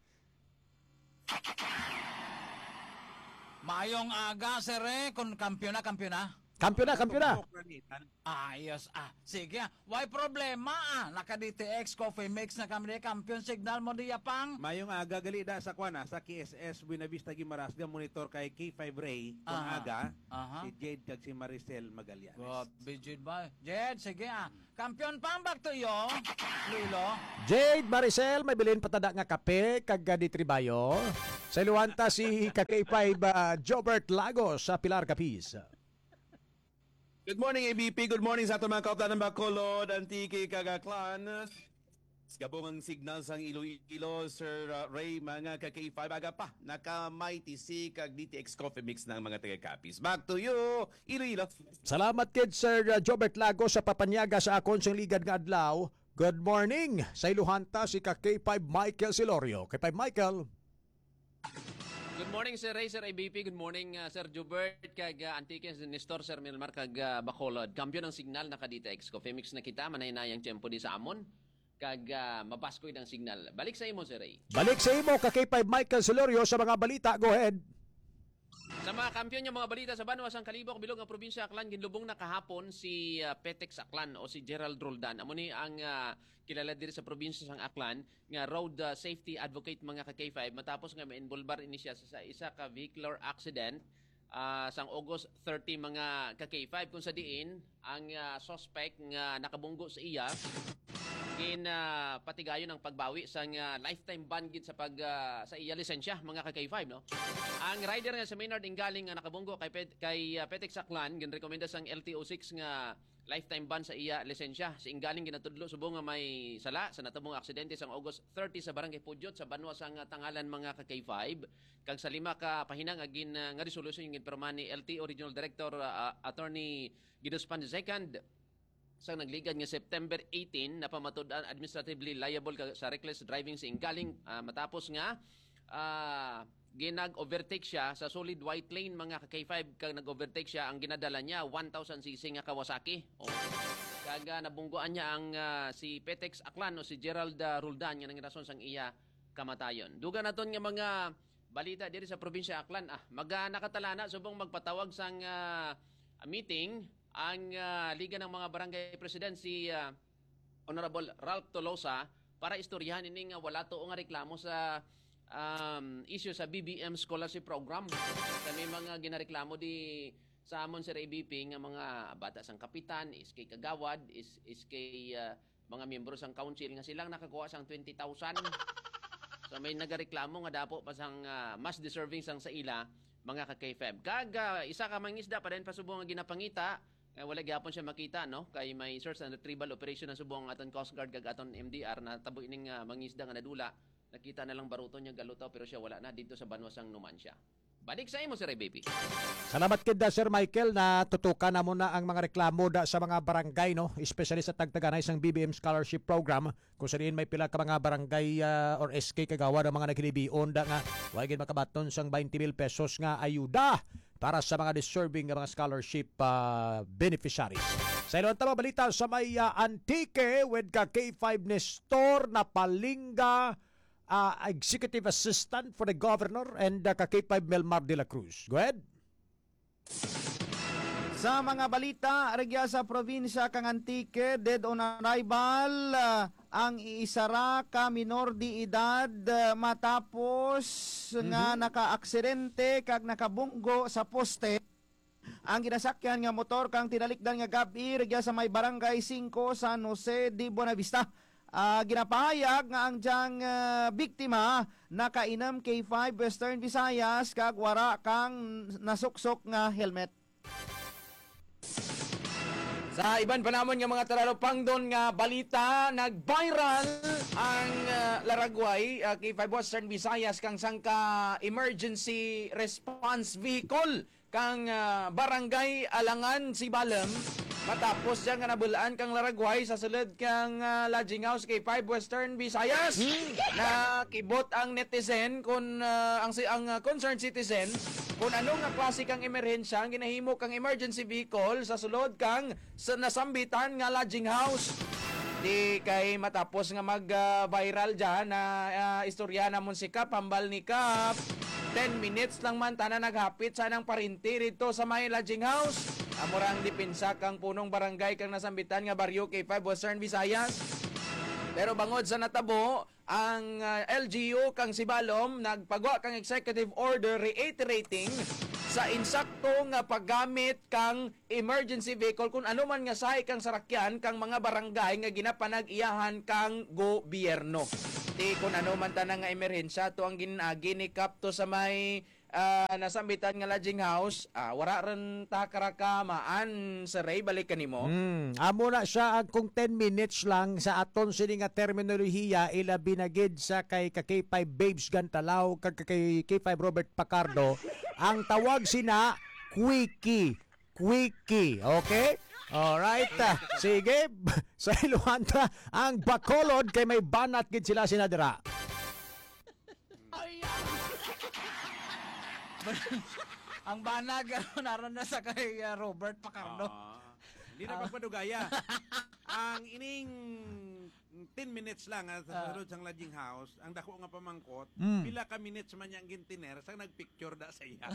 I: Maayong aga, sir, kung kampiyon na.
D: Kampiyon na.
I: Ayos, sige, why problema, naka-DTX Coffee Mix na kami, kampiyon signal mo diya pang.
J: Mayong aga galida sa kwana sa KSS Buena Vista Gimaras ga monitor kay K5 Ray kung aga si Jade kag si Maricel Magallanes.
I: Grabe, Jade ba? Jade, sige kampiyon pang back to iyo, Lilo.
D: Jade, Maricel, may bilin patada nga kape kag ditribayo. Sa iluwanta si K5 Jobert Lagos sa Pilar Capiz.
J: Good morning ABP, good morning sa aton mga kauplan ng Bacolod, Antique, Kagaklan. Gabong ang signal sang Iloilo, Sir Ray, mga ka-K5 aga pa. Nakamay TC kag DTX Coffee Mix ng mga taga-Capis. Back to you, Iloilo.
D: Salamat kid Sir Jobert Lagos sa papanyaga sa akon siyang ligad nga adlaw. Good morning. Sa iluhanta si K5 Michael Silorio. K5 Michael.
K: Good morning, Sir Ray, Sir ABP. Good morning, Sir Jubert, kag Antique, Nestor, Sir Milmar, kag Bacolod. Kampiyon ng signal na ka-DTX Coffee Mix na kita, manay-nayang tiyempo di sa amon, kag mapaskoy ng signal. Balik sa imo, Sir Ray.
D: Balik sa imo, K5 Michael Silorio sa mga balita. Go ahead.
K: Sa mga kampiyon ng mga balita sa Banwas ang Kalibok, bilog ang probinsya Aklan, ginlubong na kahapon si Petex Aklan o si Gerald Roldan. Amo ni ang kilala diri sa probinsya sang Aklan nga road safety advocate mga ka-K5 matapos nga ma-involbar ini siya sa isa ka vehicular accident sang August 30 mga ka-K5 kung sa diin ang suspect nga nakabunggo sa iya patigayon ang pagbawi sa lifetime ban gid sa sa iya lisensya mga ka-K5 no. Ang rider nga sa Maynard Ingaling nga nakabunggo kay Petex Aklan ginrekomenda sang LTO6 nga lifetime ban sa iya lisensya. Si Ingaling ginatudlo subong nga may sala sa natabong aksidente sang August 30 sa Barangay Pudyot sa Banwa sang Tangalan mga ka-K5 kag sa 5 ka pahinang agin nga resolution yung ginpirma ni LTO Regional Director Attorney Giduspan II sa nagligad nga September 18 na pamatud-an administratively liable sa reckless driving si Ingaling matapos nga ginag-overtake siya sa solid white lane mga ka-K5 kag nag-overtake siya ang ginadala niya 1000cc nga Kawasaki. Kag nabungguan niya ang si Petex Aklan o si Gerald Roldan nga nang rason sang iya kamatayon. Duga naton nga mga balita diri sa probinsya Aklan nakatalana subong magpatawag sang meeting ang Liga ng mga Barangay President si Honorable Ralph Tolosa para istoryahan ini nga wala to nga reklamo sa issue sa BBM scholarship program. Kami mga ginareklamo di sa amon sa ABP nga mga bata sang kapitan, is kay kagawad, is kay mga miyembro sang council nga silang nakakuha sang 20,000. So may nagareklamo nga dapo pa sang mas deserving sang sa ila mga ka-K5. Isa ka mangisda pa din pasubong nga ginapangita, wala gyapon siya makita no kay may search and retrieval operation na subong aton Coast Guard kag aton MDR na tabo ining mangisda nga nadula. Nakita na lang baruto niya galutaw pero siya wala na dito sa Banwasang Numancia. Balik sa imo Sir ABP.
D: Salamat kida Sir Michael na tutukan na muna ang mga reklamo da sa mga barangay no, especially sa tagtaganay sang BBM scholarship program kung saan may pila ka mga barangay or SK kagawa ng mga naghilibion da nga wa gid makabaton sang 20,000 pesos nga ayuda para sa mga deserving nga mga scholarship beneficiaries. Sa ilong tama balita sa may Antique with ka K5 Nestor na palingga Executive Assistant for the Governor and ka K5 Melmar de la Cruz. Go ahead.
H: Sa mga balita, regya sa probinsya kang Antique, dead on arrival ang iisara ka minor di edad matapos nga naka-aksidente kag nakabunggo sa poste. Ang ginasakyan nga motor kang tinalikdan nga gabi regya sa may barangay 5 San Jose de Buenavista. Ginapahayag nga ang diyang biktima nakainam K5 Western Visayas kag wara kang nasuksok nga helmet. Sa iban pa namon nga mga talalopang doon nga balita, nag-viral ang Laragway, K5 Western Visayas kang sangka emergency response vehicle kang barangay Alangan Sibalem. Matapos siya nga nabulaan kang Laragway sa sulod kang lodging house kay 5 Western Visayas. Nakibot ang netizen kung ang concerned citizen kung anong nga klase kang emerhensya ang ginahimo kang emergency vehicle sa sulod kang nasambitan nga lodging house. Di kay matapos nga mag-viral dyan na istorya namon si Kap, hambal ni Kap. 10 minutes lang man tanan naghapit sa nang parinti rito sa may lodging house. Amurang dipinsa kang punong barangay kang nasambitan nga baryo K5 Western Visayas. Pero bangod sa natabo, ang LGU kang Sibalom nagpagwa kang executive order reiterating sa insakto nga paggamit kang emergency vehicle kung ano man nga sahi kang sarakyan kang mga barangay nga ginapanag-iyahan kang gobyerno. Di kung ano man tanang nga emerhensya to ang ginikap to sa may nasambitan nga lodging house, wala rin takarakamaan sa Ray, balik ka nimo.
D: Amo na siya ang kung 10 minutes lang sa aton sini nga terminolohiya ila binagid sa kay K5 Babes Gantalaw kag kay K5 Robert Pacardo. Ang tawag sina quickie. Okay? Alright. Sige. Sa Iluhanta ang Bacolod kay may banat gid sila sinadira.
I: Ang banag naroon na sa kay Robert Pacardo.
J: Hindi na pagpadugaya. Ang ining 10 minutes lang sa sulod sang lodging house, ang dako nga pamangkot, pila ka minutes man yang gintiner sang nagpicture da sa iya.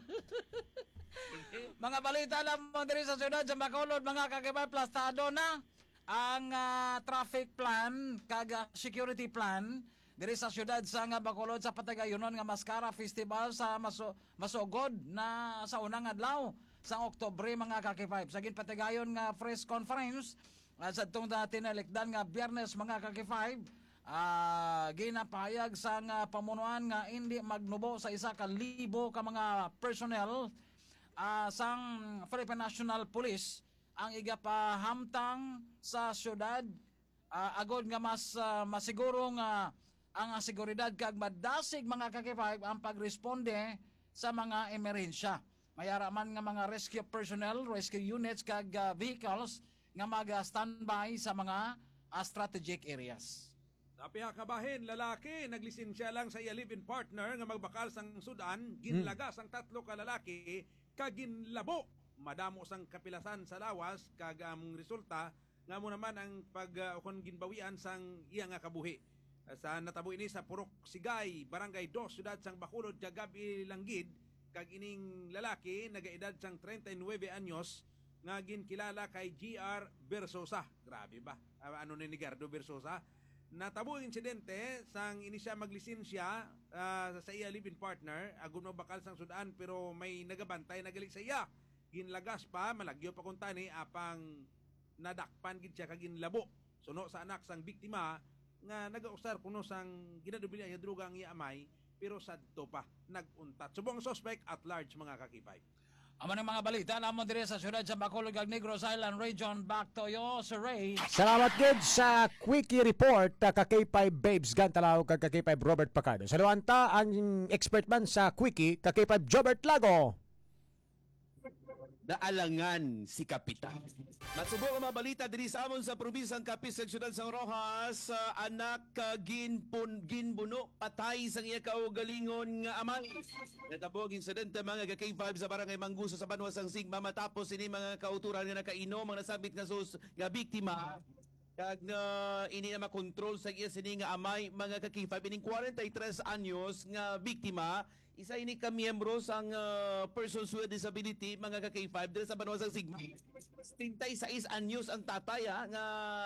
I: Mga balita lang mo diri sa syudad sa Bacolod, mga kakibay, plastado na ang traffic plan kag security plan diri sa syudad sa Bacolod sa patagayunon nga Mascara Festival sa masugod na sa unang adlaw sa Oktubre, mga kakibay. Sa patagayon nga press conference sa itong tinalikdan nga Biyernes, mga kakibay, ginapahayag sa pamunuan nga hindi magnubo sa 1,000 ka mga personnel sang Philippine National Police ang igapahamtang sa syudad agod nga mas masiguro nga ang seguridad kag madasig, mga kakibay, ang pagresponde sa mga emerhensya. Mayara man nga mga rescue personnel, rescue units kag vehicles nga mag-standby sa mga strategic areas.
J: Sa piha ka bahin, lalaki naglisensya lang sa iya live-in partner nga magbakal sang sudan, ginlaga sang 3 ka lalaki kag ginlabo. Madamo sang kapilasan sa lawas kag ang resulta nga mo naman ang pag ginbawian sang iya nga kabuhi. Sa natabo ini sa Purok Sigay, Barangay 2, Siyudad sang Bacolod, Jagabi Langgid, kag ining lalaki nagaedad sang 39 anyos nga ginkilala kay GR Bersosa. Grabe ba? Ano ni Gardo Bersosa? natabo ang insidente sang ini siya maglisensya sa iya live-in partner agon magbakal sang sudan pero may nagabantay nagaling sa iya ginlagas pa malagyo pa kun tani apang nadakpan gid siya kag ginlabo suno sa anak sang biktima nga nagausar kuno sang ginadubilya nga droga ang iya amay pero sadto pa naguntat subong suspect at large mga kakipay.
I: Amo ng mga balita lamang dire sa syudad sa Bacolod ug Negros Island Region. Back to you, Sir Ray.
D: Salamat gid sa quickie report ka K5 Babes Gantalaw kag ka K5 Robert Pacardo. Sa luwanta ang expert man sa quickie ka K5 Jobert Lago.
J: Naalangan si Kapitan. Matsubong ang mga balita diri sa amon sa probinsang Capiz sa Ciudad San Rojas, anak ginbuno patay sang iya kaugalingon nga amay. Natabog insidente mga K5 sa barangay Mangguso sa Banwa sang Sigma matapos ini mga kauturan nga nakainom mga nasabit nga biktima kag ini na makontrol sa iya sini nga amay mga K5 ining 43 anyos nga biktima. Isa ini ka miyembro sang persons with disability mga ka-K5 dito sa Banwasang Sigma. 36 anyos ang tatay nga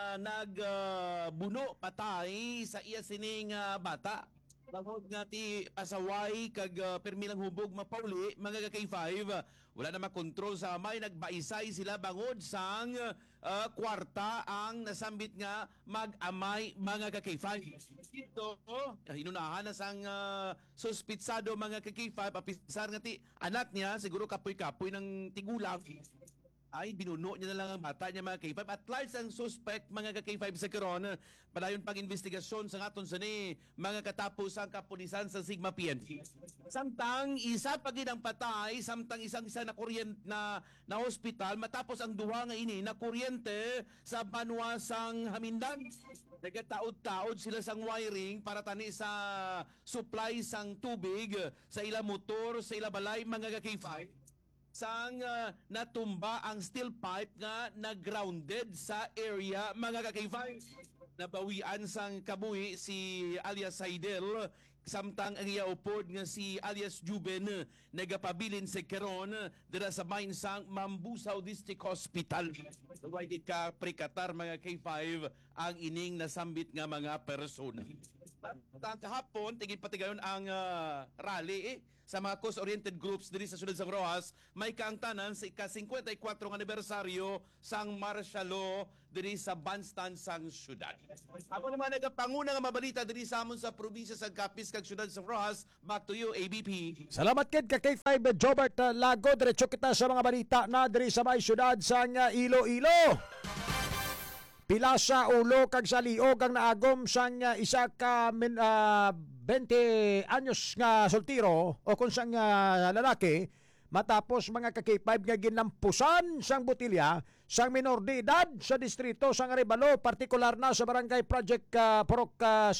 J: nagbuno patay sa iya sining bata. Bangod nga ti pasaway kag permilang hubog mapauli mga ka-K5 wala na makontrol sa amay nagbaisay sila bangod sang kwarta ang nasambit nga mag-amay mga ka-K5. Dito hinunahan na sang suspitsado mga ka-K5 apisar nga ti anak niya siguro kapoy-kapoy ng tigulang ay binuno niya na lang ang bata niya mga K5 at large ang suspect mga ka-K5 sa karon padayon pag-investigasyon sa ngaton sa ni mga katapos ang kapulisan sa Sigma PNP. Samtang isa pa gid ang patay samtang isa na kuryente na hospital matapos ang duha nga ini na kuryente sa Banwasang Hamindan. Nagataod-taod sila sang wiring para tani sa supply sang tubig sa ila motor sa ila balay mga ka-K5. Sang natumba ang steel pipe nga nag-grounded sa area mga ka-K5. Nabawian sang kabuhi si alias Saidel samtang ang iya upod nga si alias Juben nagapabilin sa karon dira sa Mainsang Mambusaw District Hospital. Why ka prikatar mga K5 ang ining nasambit nga mga persona. Kahapon tigid patigayon ang rally sa mga cause-oriented groups diri sa Ciudad San Rojas, may kaangtanan sa ika-54 anibersaryo sang martial law diri sa bandstand sang syudad. Ako naman nagapanguna nga mabalita diri sa amon sa probinsya sa Capiz kag Ciudad San Rojas. Back to you, ABP.
D: Salamat kid ka K5 Jobert Lago. Diretso kita sa mga balita na diri sa may syudad sang Iloilo. Pila sa ulo kag sa liog ang naagom sang isa ka 20 anyos nga soltiro o kung sang lalaki matapos mga ka-K5 nga ginampusan sang botilya sang minor de edad sa distrito sang Arevalo, partikular na sa barangay Project Porok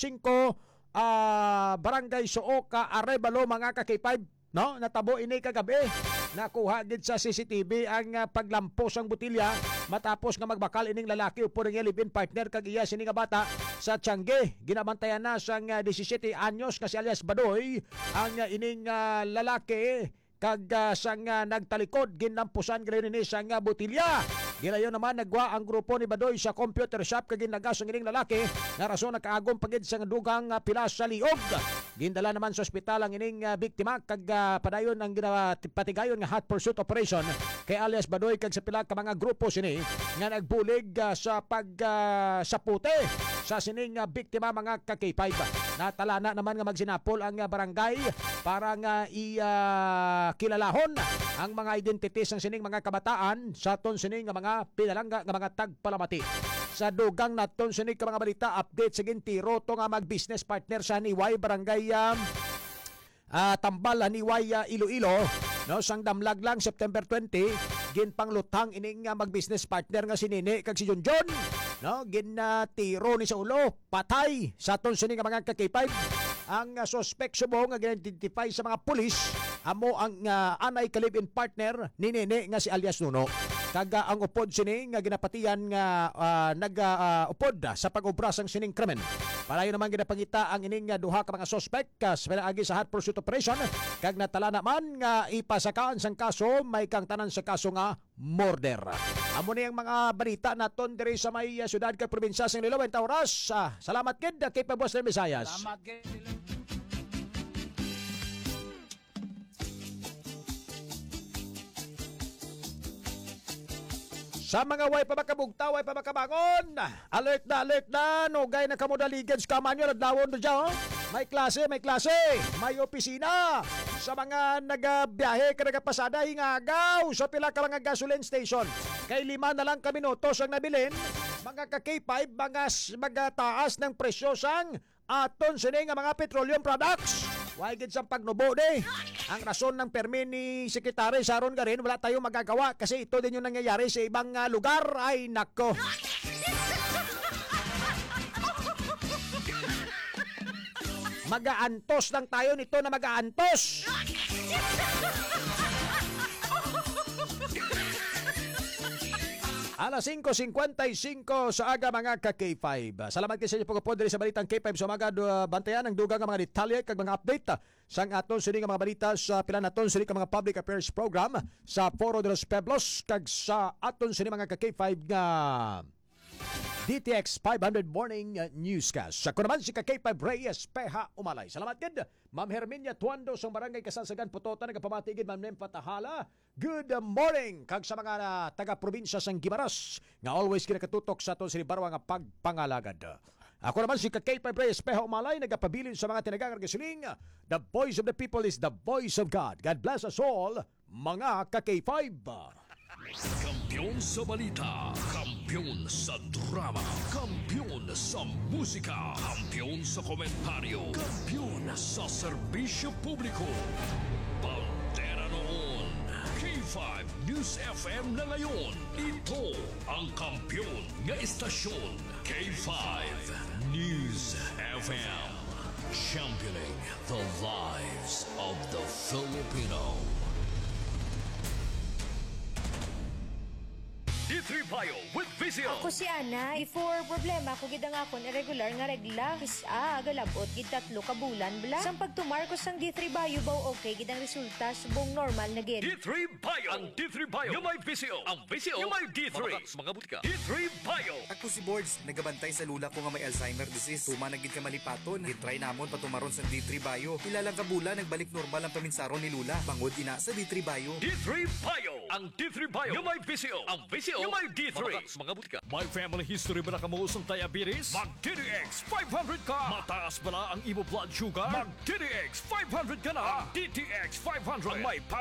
D: 5 barangay Sooka, Arevalo mga ka-K5. No, natabo ini kagabi. Nakuha gid sa CCTV ang paglampos ang botilya matapos nga magbakal ining lalaki upo ning live-in partner kag iya sini nga bata sa Tiangge. Ginabantayan na sang 17 anyos nga si alias Badoy ang ining lalaki kag sang nagtalikod ginampusan gid ni sang botilya. Gilayon naman nagwa ang grupo ni Badoy sa computer shop kag ginagas ang ining lalaki nga rason nakaagom pagid sa dugang pila sa liog. Gindala naman sa ospital ang ining biktima kag padayon ang patigayon nga hot pursuit operation kay alias Badoy kag sa pila ka mga grupo sini nga nagbulig sa pagsapute sa sining biktima mga ka-K5. Natalana naman nga magsinapol ang barangay para nga kilalahon ang mga identities ng sining mga kabataan sa ton sining nga mga pinalangga nga mga tagpalamati. Sa dugang naton sining ka mga balita update sa gintiro to nga mag-business partner sa Haniway barangay Tambal Haniway Iloilo no sang damlag lang September 20 ginpanglutang ining mag-business partner nga si Nini kag si Junjun no ginatiro ni sa ulo patay sa ton sining nga mga ka-K5. Ang suspect subong nga gin-identify sa mga pulis amo ang anay ka-live-in partner ni Nene nga si alias Nuno. Kaga ang upod sini nga ginapatiyan nga nag-upod sa pag-obra sang sining krimen. Palayo naman ginapangita ang ining duha ka mga suspect sa pinaagi sa hot pursuit operation kag natala naman nga ipasakaan sang kaso may kang tanan sa kaso nga murder. Amo ni ang mga balita naton diri sa may syudad kag probinsya sa Iloilo. Oras. Salamat kid kay Pabos ng Visayas.
I: Salamat kay
D: Sa mga way pa makabugta, way pa makabangon. Alert na, nugay na kamudaligan sa kamanyo, ladlawon do dyan. May klase, may opisina. Sa mga nagabiyahe ka nagapasada, hingagaw sa pila ka mga gasoline station. Kay 5 na lang ka minutos ang nabilin, mga ka-K5, mga taas ng presyo sang aton sini nga mga petroleum products. Why gid sa pagnubo de? Ang rason ng permi ni Sekretary Sharon Garin, wala tayong magagawa kasi ito din yung nangyayari sa ibang lugar. Ay nako. Mag-aantos lang tayo nito na mag-aantos. Alas 5:55 sa aga mga ka-K5. Salamat kayo sa inyo pagkapod diri sa balitang K5 sa umaga. Bantayan ang dugang mga detalye kag mga update sang aton sini nga mga balita sa pila naton sini ka mga public affairs program sa Foro de los Pueblos kag sa aton sini mga ka-K5 nga DTX 500 Morning Newscast. Ako naman si K5 Reyes Peha Umalay. Salamat gid. Ma'am Herminia Tuando sa Barangay Kasalsagan Putotan nagapamatigid Ma'am Nem Patahala. Good morning kag sa mga taga-probinsya sang Gimaras nga always kinakatutok sa aton sini barwa nga pagpangalagad. Ako naman si K5 Reyes Peha Umalay nagapabilin sa mga tinagang gasiling. The voice of the people is the voice of God. God bless us all, mga ka-K5.
B: Kampiyon sa balita, kampiyon sa drama, kampiyon sa musika, kampiyon sa komentaryo, kampiyon sa serbisyo publiko. Bandera noon, K5 News FM na ngayon. Ito ang kampiyon nga istasyon, K5 News FM. Championing the lives of the Filipino. D3 Bio with Vizio.
L: Ako si Ana. Before problema ko gid ang akon irregular nga regla. Galabot gid 3 ka bulan bla. Sang pagtumar ko sang D3 Bio baw okay gid ang resulta subong normal na gid.
B: D3 Bio. Ang D3 Bio yung may Vizio. Ang Vizio yung may D3. Mga butika. D3 Bio.
M: Ako si Boards, nagabantay sa lula ko nga may Alzheimer disease. Tuma na gid ka malipaton. Gitry namon patumaron sa D3 Bio. Ilang ka bulan nagbalik normal ang paminsaron ni lula. Bangod ina sa D3 Bio.
B: D3 Bio. Ang D3 Bio yung may Vizio. Ang Vizio yung may D3. Mga butika.
A: May family history ba na kamuusong diabetes?
B: Mag-DTX 500 ka.
A: Mataas ba na ang imo blood sugar?
B: Mag-DTX 500 ka na.
A: DTX 500
B: Ang may